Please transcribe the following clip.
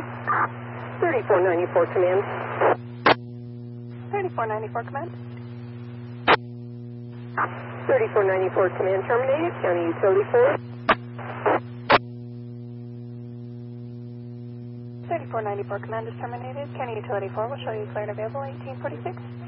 3494 command. 3494 command. 3494 command terminated. County Utility 4. 3494 command is terminated. County Utility 4 will show you clear and available 1846.